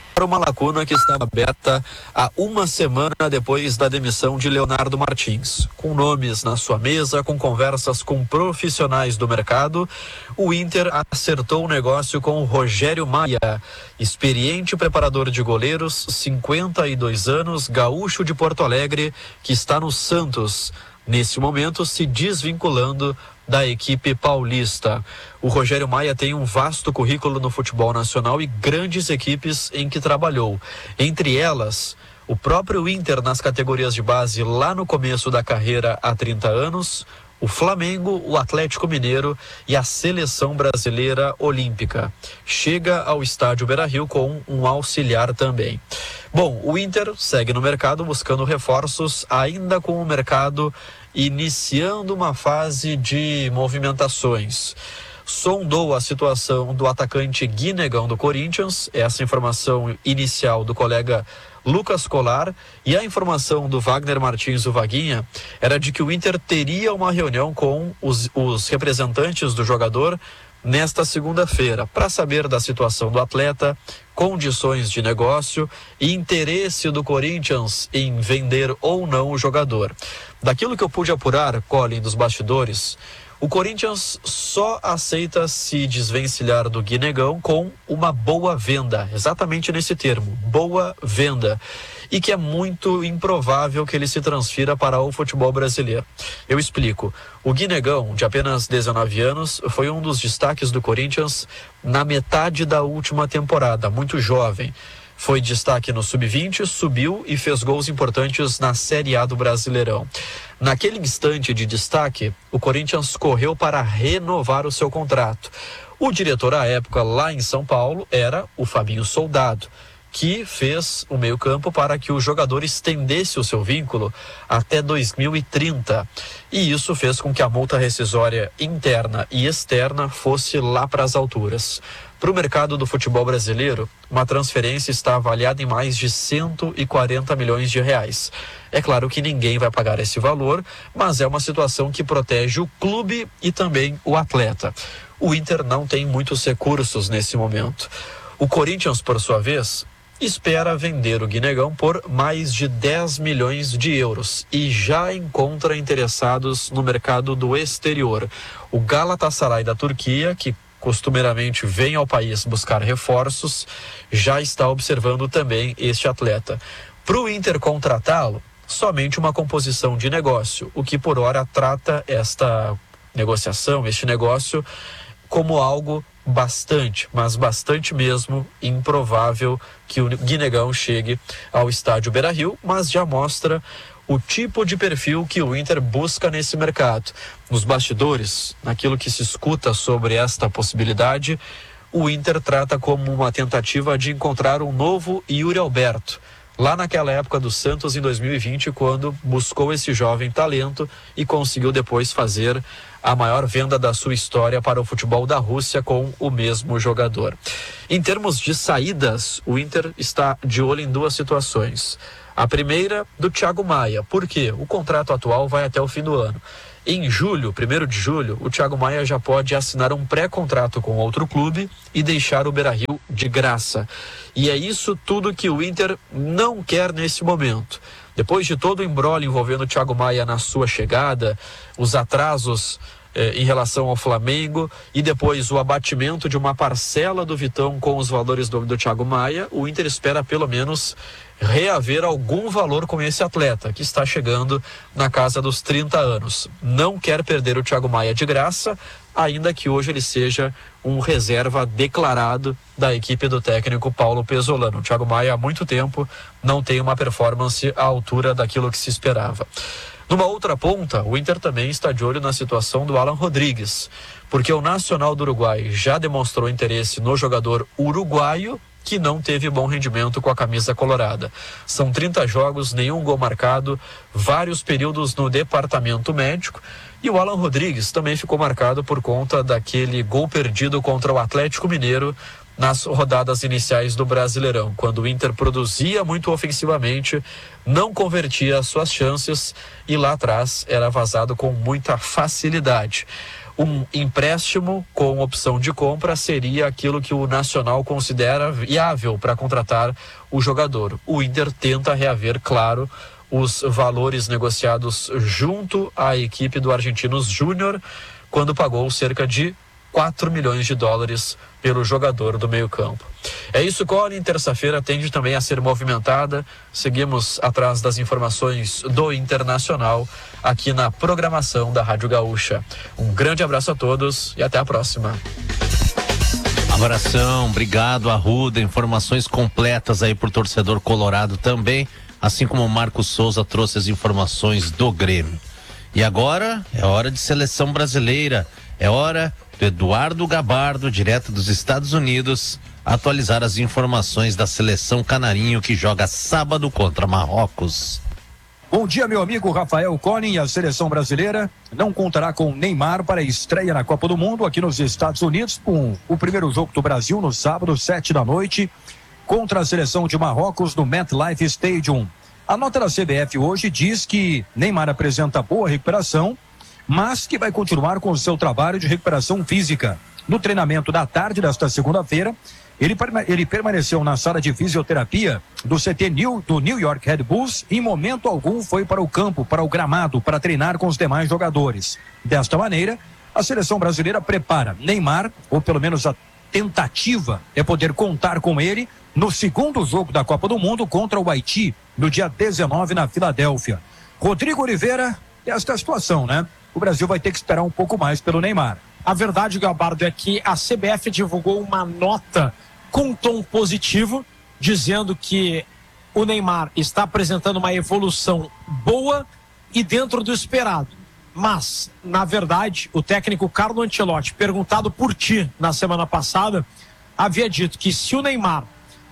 Uma lacuna que estava aberta há uma semana depois da demissão de Leonardo Martins. Com nomes na sua mesa, com conversas com profissionais do mercado, o Inter acertou o negócio com o Rogério Maia, experiente preparador de goleiros, 52 anos, gaúcho de Porto Alegre, que está no Santos, nesse momento se desvinculando da equipe paulista. O Rogério Maia tem um vasto currículo no futebol nacional e grandes equipes em que trabalhou. Entre elas, o próprio Inter nas categorias de base lá no começo da carreira há 30 anos, o Flamengo, o Atlético Mineiro e a Seleção Brasileira Olímpica. Chega ao estádio Beira-Rio com um auxiliar também. Bom, o Inter segue no mercado buscando reforços, ainda com o mercado iniciando uma fase de movimentações. Sondou a situação do atacante Guinegão do Corinthians, essa informação inicial do colega Lucas Colar, e a informação do Wagner Martins, o Vaguinha, era de que o Inter teria uma reunião com os representantes do jogador nesta segunda-feira, para saber da situação do atleta, condições de negócio e interesse do Corinthians em vender ou não o jogador. Daquilo que eu pude apurar, Colin, dos bastidores, o Corinthians só aceita se desvencilhar do Guinegão com uma boa venda, exatamente nesse termo, boa venda, e que é muito improvável que ele se transfira para o futebol brasileiro. Eu explico. O Guinegão, de apenas 19 anos, foi um dos destaques do Corinthians na metade da última temporada, muito jovem. Foi destaque no Sub-20, subiu e fez gols importantes na Série A do Brasileirão. Naquele instante de destaque, o Corinthians correu para renovar o seu contrato. O diretor à época lá em São Paulo era o Fabinho Soldado, que fez o meio-campo para que o jogador estendesse o seu vínculo até 2030. E isso fez com que a multa rescisória interna e externa fosse lá para as alturas. Para o mercado do futebol brasileiro, uma transferência está avaliada em mais de 140 milhões de reais. É claro que ninguém vai pagar esse valor, mas é uma situação que protege o clube e também o atleta. O Inter não tem muitos recursos nesse momento. O Corinthians, por sua vez, espera vender o Guinegão por mais de 10 milhões de euros e já encontra interessados no mercado do exterior. O Galatasaray da Turquia, que costumeiramente vem ao país buscar reforços, já está observando também este atleta. Para o Inter contratá-lo, somente uma composição de negócio, o que por hora trata esta negociação, este negócio, como algo mas bastante mesmo improvável que o Guinegão chegue ao estádio Beira-Rio, mas já mostra o tipo de perfil que o Inter busca nesse mercado. Nos bastidores, naquilo que se escuta sobre esta possibilidade, o Inter trata como uma tentativa de encontrar um novo Yuri Alberto, lá naquela época do Santos em 2020, quando buscou esse jovem talento e conseguiu depois fazer a maior venda da sua história para o futebol da Rússia com o mesmo jogador. Em termos de saídas, o Inter está de olho em duas situações. A primeira, do Thiago Maia. Por quê? O contrato atual vai até o fim do ano. Em julho, 1º de julho, o Thiago Maia já pode assinar um pré-contrato com outro clube e deixar o Beira-Rio de graça. E é isso tudo que o Inter não quer nesse momento. Depois de todo o imbróglio envolvendo o Thiago Maia na sua chegada, os atrasos em relação ao Flamengo e depois o abatimento de uma parcela do Vitão com os valores do Thiago Maia, o Inter espera pelo menos reaver algum valor com esse atleta, que está chegando na casa dos 30 anos. Não quer perder o Thiago Maia de graça, ainda que hoje ele seja um reserva declarado da equipe do técnico Paulo Pesolano. O Thiago Maia há muito tempo não tem uma performance à altura daquilo que se esperava. Numa outra ponta, o Inter também está de olho na situação do Alan Rodrigues, porque o Nacional do Uruguai já demonstrou interesse no jogador uruguaio, que não teve bom rendimento com a camisa colorada. São 30 jogos, nenhum gol marcado, vários períodos no departamento médico, e o Alan Rodrigues também ficou marcado por conta daquele gol perdido contra o Atlético Mineiro nas rodadas iniciais do Brasileirão, quando o Inter produzia muito ofensivamente, não convertia as suas chances e lá atrás era vazado com muita facilidade. Um empréstimo com opção de compra seria aquilo que o Nacional considera viável para contratar o jogador. O Inter tenta reaver, claro, os valores negociados junto à equipe do Argentinos Júnior, quando pagou cerca de 4 milhões de dólares pelo jogador do meio-campo. É isso, Colin. Terça-feira tende também a ser movimentada. Seguimos atrás das informações do Internacional aqui na programação da Rádio Gaúcha. Um grande abraço a todos e até a próxima. Abração, obrigado, Arruda. Informações completas aí pro torcedor colorado também, assim como o Marcos Souza trouxe as informações do Grêmio. E agora é hora de seleção brasileira. É hora do Eduardo Gabardo, direto dos Estados Unidos, atualizar as informações da seleção canarinho que joga sábado contra Marrocos. Bom dia, meu amigo Rafael Colin. A seleção brasileira não contará com Neymar para a estreia na Copa do Mundo aqui nos Estados Unidos, com o primeiro jogo do Brasil no sábado, 7h, contra a seleção de Marrocos no MetLife Stadium. A nota da CBF hoje diz que Neymar apresenta boa recuperação, mas que vai continuar com o seu trabalho de recuperação física. No treinamento da tarde desta segunda-feira, ele permaneceu na sala de fisioterapia do CT do New York Red Bulls e em momento algum foi para o campo, para o gramado, para treinar com os demais jogadores. Desta maneira, a seleção brasileira prepara Neymar, ou pelo menos a tentativa é poder contar com ele no segundo jogo da Copa do Mundo contra o Haiti, no dia 19 na Filadélfia. Rodrigo Oliveira, esta é a situação, né? O Brasil vai ter que esperar um pouco mais pelo Neymar. A verdade, Gabardo, é que a CBF divulgou uma nota com um tom positivo, dizendo que o Neymar está apresentando uma evolução boa e dentro do esperado. Mas, na verdade, o técnico Carlo Ancelotti, perguntado por ti na semana passada, havia dito que se o Neymar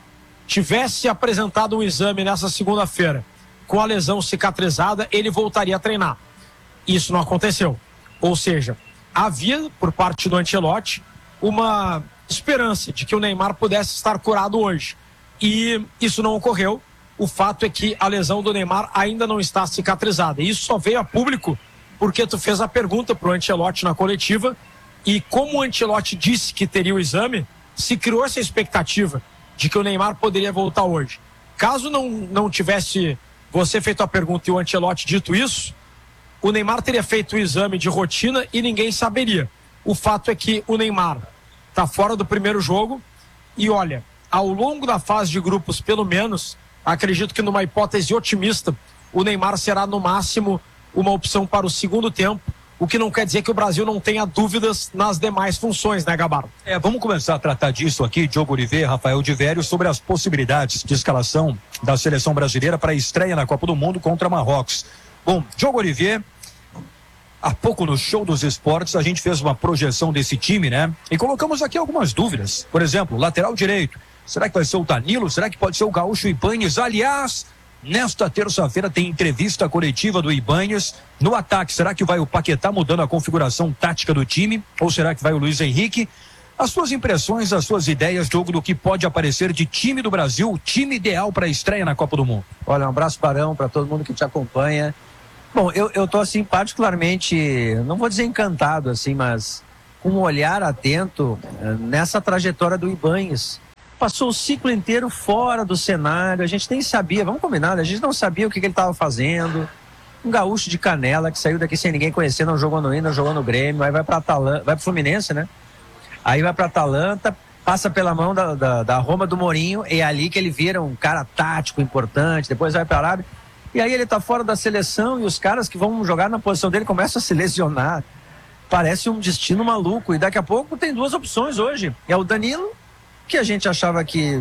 tivesse apresentado um exame nessa segunda-feira com a lesão cicatrizada, ele voltaria a treinar. Isso não aconteceu. Ou seja, havia, por parte do Ancelotti, uma esperança de que o Neymar pudesse estar curado hoje. E isso não ocorreu. O fato é que a lesão do Neymar ainda não está cicatrizada. E isso só veio a público porque tu fez a pergunta para o Ancelotti na coletiva e como o Ancelotti disse que teria o exame, se criou essa expectativa de que o Neymar poderia voltar hoje. Caso não tivesse você feito a pergunta e o Ancelotti dito isso, o Neymar teria feito o exame de rotina e ninguém saberia. O fato é que o Neymar está fora do primeiro jogo e olha, ao longo da fase de grupos, pelo menos, acredito que numa hipótese otimista, o Neymar será no máximo uma opção para o segundo tempo, o que não quer dizer que o Brasil não tenha dúvidas nas demais funções, né, Gabardo? Vamos começar a tratar disso aqui, Diogo Oliveira, Rafael de Vério, sobre as possibilidades de escalação da seleção brasileira para a estreia na Copa do Mundo contra Marrocos. Bom, Diogo Oliveira, há pouco no Show dos Esportes a gente fez uma projeção desse time, né? E colocamos aqui algumas dúvidas. Por exemplo, lateral direito. Será que vai ser o Danilo? Será que pode ser o Gaúcho Ibanez? Aliás, nesta terça-feira tem entrevista coletiva do Ibanez. No ataque, será que vai o Paquetá mudando a configuração tática do time? Ou será que vai o Luiz Henrique? As suas impressões, as suas ideias, Diogo, do que pode aparecer de time do Brasil, o time ideal para a estreia na Copa do Mundo. Olha, um abraço, Barão, para todo mundo que te acompanha. Bom, eu tô assim particularmente, não vou dizer encantado assim, mas com um olhar atento nessa trajetória do Ibanez. Passou o ciclo inteiro fora do cenário, a gente nem sabia, vamos combinar, a gente não sabia o que ele estava fazendo. Um gaúcho de Canela que saiu daqui sem ninguém conhecer, não jogou no Inter, não jogou no Grêmio, aí vai para Atalanta, vai pro Fluminense, né? Aí vai para Atalanta, passa pela mão da Roma do Mourinho, e é ali que ele vira um cara tático importante, depois vai para a Arábia. E aí ele tá fora da seleção e os caras que vão jogar na posição dele começam a se lesionar. Parece um destino maluco. E daqui a pouco tem duas opções hoje. É o Danilo, que a gente achava que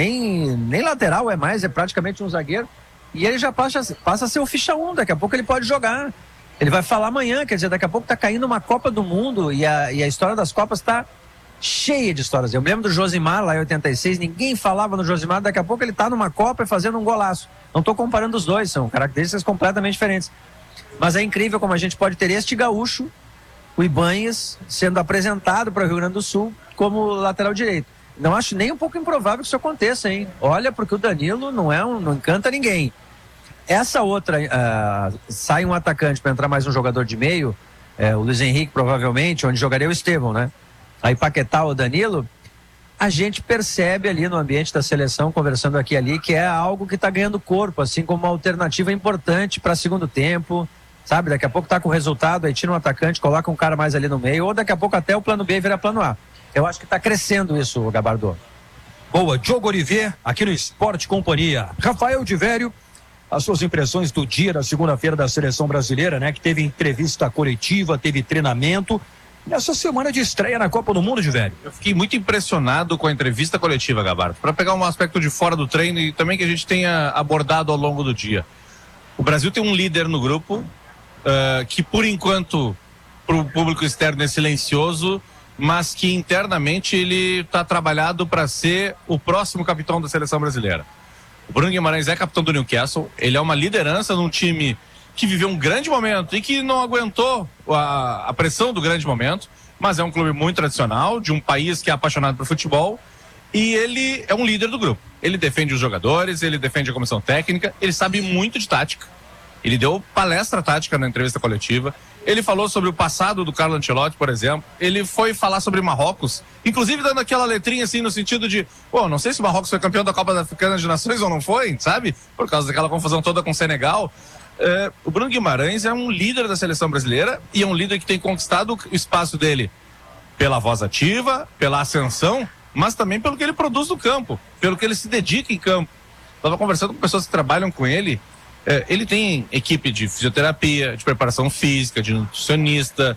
nem lateral é mais, é praticamente um zagueiro. E ele já passa a ser o ficha 1, daqui a pouco ele pode jogar. Ele vai falar amanhã, quer dizer, daqui a pouco tá caindo uma Copa do Mundo e a história das Copas tá cheia de histórias. Eu me lembro do Josimar lá em 86, ninguém falava no Josimar, daqui a pouco ele tá numa Copa e fazendo um golaço. Não tô comparando os dois, são características completamente diferentes. Mas é incrível como a gente pode ter este gaúcho, o Ibanez, sendo apresentado para o Rio Grande do Sul como lateral direito. Não acho nem um pouco improvável que isso aconteça, hein? Olha, porque o Danilo não encanta ninguém. Essa outra, sai um atacante para entrar mais um jogador de meio, o Luiz Henrique provavelmente, onde jogaria o Estevão, né? Aí Paquetá ou Danilo, a gente percebe ali no ambiente da seleção, conversando aqui e ali, que é algo que está ganhando corpo, assim como uma alternativa importante para segundo tempo, sabe? Daqui a pouco tá com o resultado, aí tira um atacante, coloca um cara mais ali no meio, ou daqui a pouco até o plano B vira plano A. Eu acho que está crescendo isso, Gabardo. Boa, Diogo Olivier, aqui no Esporte Companhia. Rafael de Vério, as suas impressões do dia da segunda-feira da Seleção Brasileira, né? Que teve entrevista coletiva, teve treinamento. Nessa semana de estreia na Copa do Mundo, de Vério. Eu fiquei muito impressionado com a entrevista coletiva, Gabardo, para pegar um aspecto de fora do treino e também que a gente tenha abordado ao longo do dia. O Brasil tem um líder no grupo que, por enquanto, para o público externo é silencioso, mas que internamente ele está trabalhado para ser o próximo capitão da Seleção Brasileira. O Bruno Guimarães é capitão do Newcastle, ele é uma liderança num time que viveu um grande momento e que não aguentou a pressão do grande momento, mas é um clube muito tradicional, de um país que é apaixonado por futebol, e ele é um líder do grupo. Ele defende os jogadores, ele defende a comissão técnica, ele sabe muito de tática. Ele deu palestra tática na entrevista coletiva, ele falou sobre o passado do Carlo Ancelotti, por exemplo, ele foi falar sobre Marrocos, inclusive dando aquela letrinha assim no sentido de, não sei se o Marrocos foi campeão da Copa Africana de Nações ou não foi, sabe? Por causa daquela confusão toda com o Senegal. O Bruno Guimarães é um líder da seleção brasileira e é um líder que tem conquistado o espaço dele pela voz ativa, pela ascensão, mas também pelo que ele produz no campo, pelo que ele se dedica em campo. Estava conversando com pessoas que trabalham com ele. Ele tem equipe de fisioterapia, de preparação física, de nutricionista,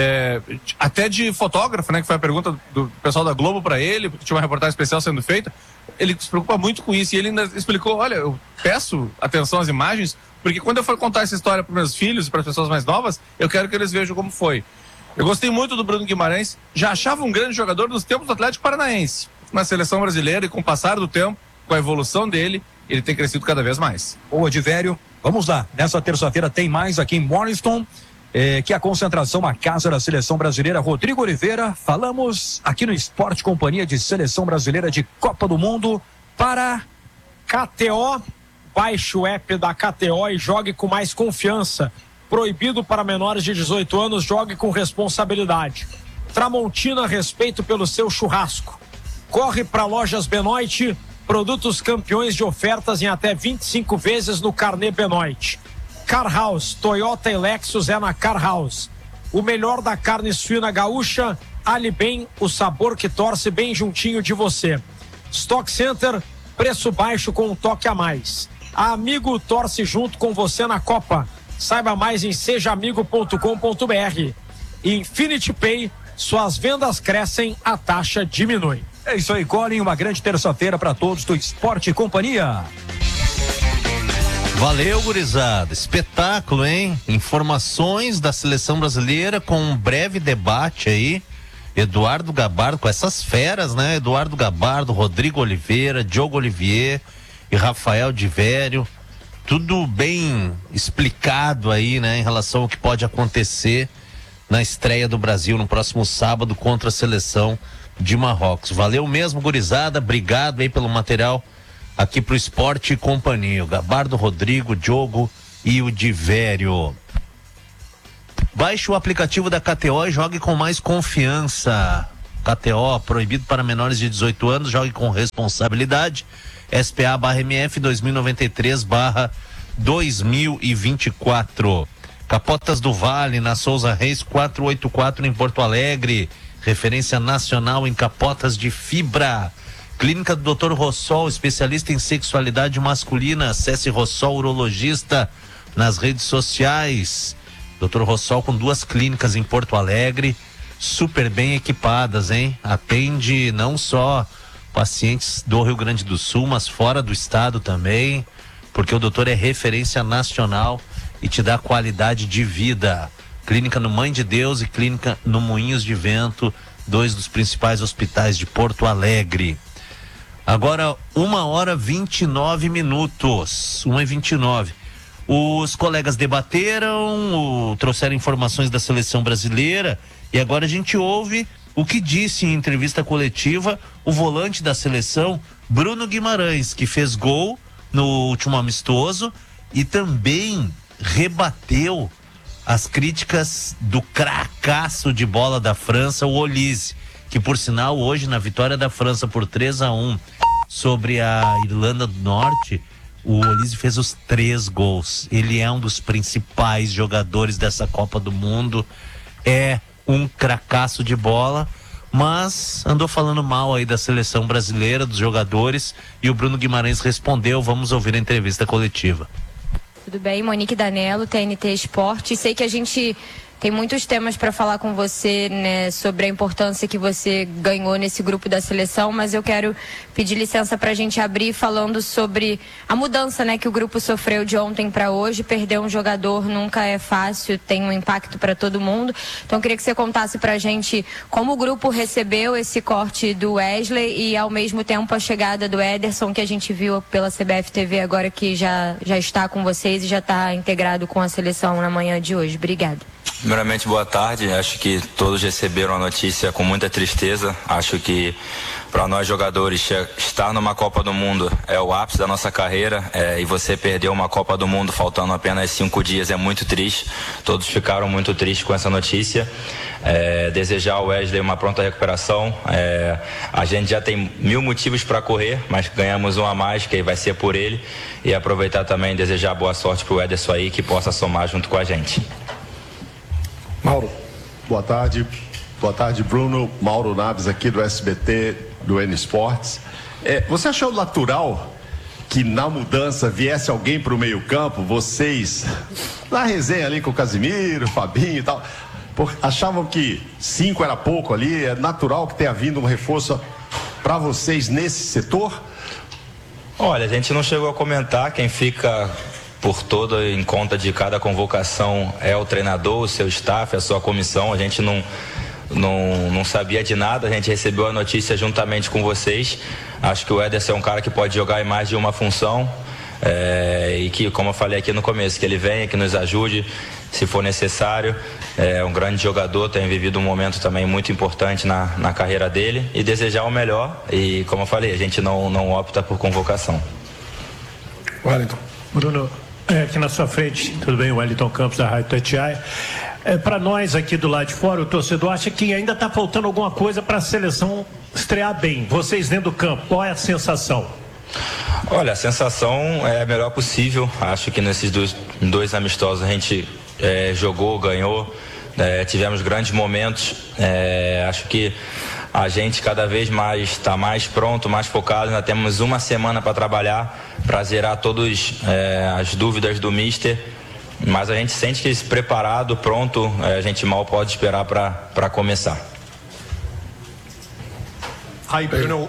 até de fotógrafo, né? Que foi a pergunta do pessoal da Globo para ele, porque tinha uma reportagem especial sendo feita. Ele se preocupa muito com isso e ele ainda explicou, olha, eu peço atenção às imagens, porque quando eu for contar essa história para meus filhos e para as pessoas mais novas, eu quero que eles vejam como foi. Eu gostei muito do Bruno Guimarães, já achava um grande jogador nos tempos do Atlético Paranaense. Na seleção brasileira e com o passar do tempo, com a evolução dele, ele tem crescido cada vez mais. Boa, de Vério. Vamos lá, nessa terça-feira tem mais aqui em Morriston, que é a concentração na casa da Seleção Brasileira. Rodrigo Oliveira, falamos aqui no Esporte Companhia de Seleção Brasileira de Copa do Mundo para KTO. Baixe o app da KTO e jogue com mais confiança. Proibido para menores de 18 anos, jogue com responsabilidade. Tramontina, respeito pelo seu churrasco. Corre para Lojas Benoit, produtos campeões de ofertas em até 25 vezes no carnê Benoit. Car House, Toyota e Lexus é na Car House. O melhor da carne suína gaúcha, ali bem, o sabor que torce bem juntinho de você. Stock Center, preço baixo com um toque a mais. A Amigo torce junto com você na Copa. Saiba mais em sejaamigo.com.br. Infinity Pay, suas vendas crescem, a taxa diminui. É isso aí, Colin, uma grande terça-feira para todos do Esporte Companhia. Valeu, gurizada. Espetáculo, hein? Informações da seleção brasileira com um breve debate aí. Eduardo Gabardo, com essas feras, né? Eduardo Gabardo, Rodrigo Oliveira, Diogo Olivier e Rafael de Vério. Tudo bem explicado aí, né? Em relação ao que pode acontecer na estreia do Brasil no próximo sábado contra a seleção de Marrocos. Valeu mesmo, gurizada. Obrigado aí pelo material aqui pro Esporte e Companhia. O Gabardo, Rodrigo, Diogo e o de Vério. Baixe o aplicativo da KTO e jogue com mais confiança. KTO, proibido para menores de 18 anos, jogue com responsabilidade. SPA/MF 2093/2024. Capotas do Vale, na Souza Reis 484 em Porto Alegre. Referência nacional em capotas de fibra. Clínica do Dr. Rossol, especialista em sexualidade masculina. Acesse Rossol Urologista nas redes sociais. Dr. Rossol com 2 clínicas em Porto Alegre, super bem equipadas, hein? Atende não só pacientes do Rio Grande do Sul, mas fora do estado também, porque o doutor é referência nacional e te dá qualidade de vida. Clínica no Mãe de Deus e clínica no Moinhos de Vento, 2 dos principais hospitais de Porto Alegre. Agora, 1h29. 1h29. Os colegas debateram, trouxeram informações da seleção brasileira e agora a gente ouve o que disse em entrevista coletiva o volante da seleção, Bruno Guimarães, que fez gol no último amistoso e também rebateu as críticas do cracaço de bola da França, o Olise, que por sinal hoje na vitória da França por 3-1 sobre a Irlanda do Norte, o Olise fez os 3 gols. Ele é um dos principais jogadores dessa Copa do Mundo, é um cracaço de bola, mas andou falando mal aí da seleção brasileira, dos jogadores, e o Bruno Guimarães respondeu. Vamos ouvir a entrevista coletiva. Tudo bem, Monique Danello, TNT Esporte. Sei que a gente tem muitos temas para falar com você, né, sobre a importância que você ganhou nesse grupo da seleção, mas eu quero pedir licença para a gente abrir falando sobre a mudança, né, que o grupo sofreu de ontem para hoje. Perder um jogador nunca é fácil, tem um impacto para todo mundo. Então eu queria que você contasse para a gente como o grupo recebeu esse corte do Wesley e ao mesmo tempo a chegada do Ederson, que a gente viu pela CBF TV agora, que já está com vocês e já está integrado com a seleção na manhã de hoje. Obrigada. Primeiramente, boa tarde. Acho que todos receberam a notícia com muita tristeza. Acho que para nós jogadores estar numa Copa do Mundo é o ápice da nossa carreira, e você perder uma Copa do Mundo faltando apenas 5 dias é muito triste. Todos ficaram muito tristes com essa notícia. Desejar ao Wesley uma pronta recuperação. A gente já tem 1000 motivos para correr, mas ganhamos um a mais, que vai ser por ele. E aproveitar também e desejar boa sorte para o Ederson aí, que possa somar junto com a gente. Mauro, boa tarde. Boa tarde, Bruno. Mauro Naves aqui do SBT, do N Sports. Você achou natural que na mudança viesse alguém para o meio-campo? Vocês, na resenha ali com o Casimiro, Fabinho e tal, achavam que 5 era pouco ali? É natural que tenha vindo um reforço para vocês nesse setor? Olha, a gente não chegou a comentar. Quem fica por todo em conta de cada convocação é o treinador, o seu staff, a sua comissão. A gente não sabia de nada, a gente recebeu a notícia juntamente com vocês. Acho que o Ederson é um cara que pode jogar em mais de uma função, e que, como eu falei aqui no começo, que ele venha, que nos ajude se for necessário. É um grande jogador, tem vivido um momento também muito importante na carreira dele, e desejar o melhor. E, como eu falei, a gente não opta por convocação. Wellington. Bruno, aqui na sua frente, tudo bem? Wellington Campos, da Rádio Tatiaia. Para nós aqui do lado de fora, o torcedor acha que ainda está faltando alguma coisa para a seleção estrear bem. Vocês dentro do campo, qual é a sensação? Olha, a sensação é a melhor possível. Acho que nesses dois amistosos a gente jogou, ganhou, tivemos grandes momentos. Acho que a gente cada vez mais está mais pronto, mais focado. Ainda temos uma semana para trabalhar, para zerar todas as dúvidas do Mister. Mas a gente sente que esse preparado, pronto, a gente mal pode esperar para começar. Hi Bruno.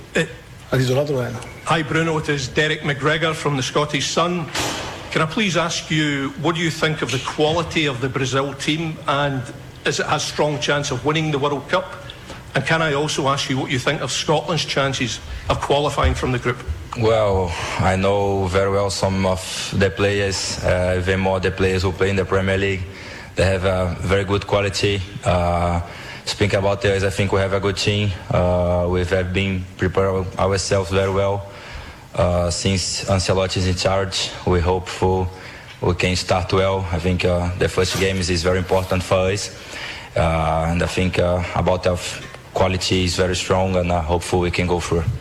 Hi Bruno, it is Derek McGregor from the Scottish Sun. Can I please ask you, what do you think of the quality of the Brazil team, and is it has strong chance of winning the World Cup? And can I also ask you what you think of Scotland's chances of qualifying from the group? Well, I know very well some of the players, even more the players who play in the Premier League. They have a very good quality. Speaking about us, I think we have a good team. We have been preparing ourselves very well since Ancelotti is in charge. We hope we can start well. I think the first game is very important for us. And I think about our quality is very strong, and hopefully we can go through.